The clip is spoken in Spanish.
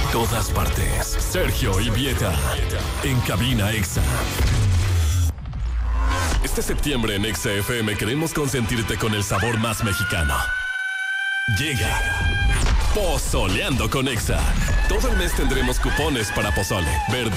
todas partes. Sergio y Vieta. En Cabina Exa. Este septiembre en Exa FM queremos consentirte con el sabor más mexicano. Llega Pozoleando con Exa. Todo el mes tendremos cupones para pozole, verde